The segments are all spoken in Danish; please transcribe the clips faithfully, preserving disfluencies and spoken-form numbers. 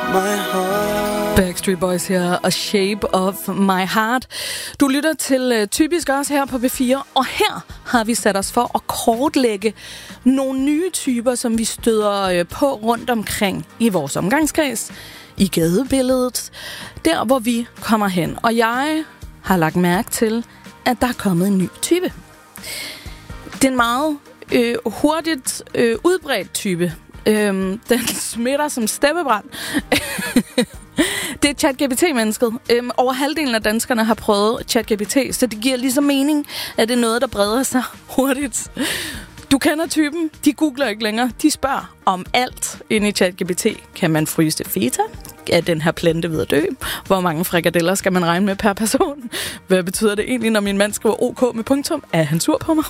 my heart. Backstreet Boys her og Shape of My Heart. Du lytter til uh, Typisk også her på B fire, og her har vi sat os for at kortlægge nogle nye typer, som vi støder uh, på rundt omkring i vores omgangskreds, i gadebilledet, der hvor vi kommer hen. Og jeg har lagt mærke til, at der er kommet en ny type. Det er en meget øh, hurtigt øh, udbredt type. Øhm, den smitter som steppebrand. Det er ChatGPT-mennesket. Øhm, over halvdelen af danskerne har prøvet ChatGPT, så det giver ligesom mening, at det er noget, der breder sig hurtigt. Du kender typen. De googler ikke længere. De spørger om alt inde i ChatGPT. Kan man fryse feta? Er den her plante ved at dø? Hvor mange frikadeller skal man regne med per person? Hvad betyder det egentlig, når min mand skriver OK med punktum? Er han sur på mig?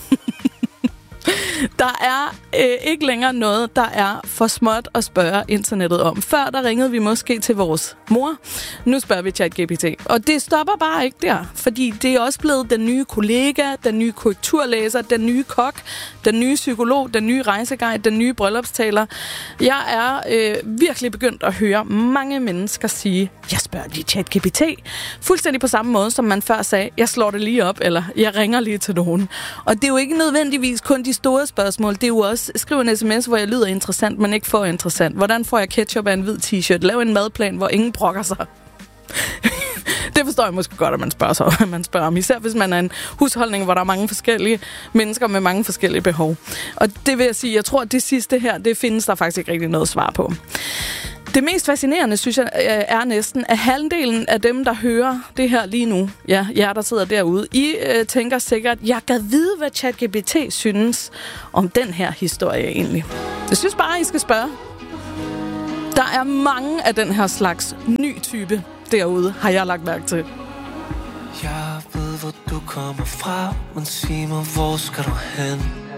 Der er øh, ikke længere noget, der er for småt at spørge internettet om. Før der ringede vi måske til vores mor. Nu spørger vi ChatGPT. Og det stopper bare ikke der, fordi det er også blevet den nye kollega, den nye korrekturlæser, den nye kok, den nye psykolog, den nye rejseguide, den nye bryllupstaler. Jeg er øh, virkelig begyndt at høre mange mennesker sige, jeg spørger lige ChatGPT. Fuldstændig på samme måde, som man før sagde, jeg slår det lige op, eller jeg ringer lige til nogen. Og det er jo ikke nødvendigvis kun de store spørgsmål. Det er jo også, skriv en sms, hvor jeg lyder interessant, men ikke for interessant. Hvordan får jeg ketchup af en hvid t-shirt? Lav en madplan, hvor ingen brokker sig. Det forstår jeg måske godt, at man spørger sig, at man spørger om. Især hvis man er en husholdning, hvor der er mange forskellige mennesker med mange forskellige behov. Og det vil jeg sige, jeg tror, at det sidste her, det findes der faktisk ikke rigtig noget svar på. Det mest fascinerende, synes jeg, er næsten, at halvdelen af dem, der hører det her lige nu, ja, jer, der sidder derude, I øh, tænker sikkert, jeg kan vide, hvad ChatGPT synes om den her historie egentlig. Jeg synes bare, I skal spørge. Der er mange af den her slags ny type derude, har jeg lagt mærke til. Jeg ved, hvor du kommer fra, men sig mig, hvor skal du hen?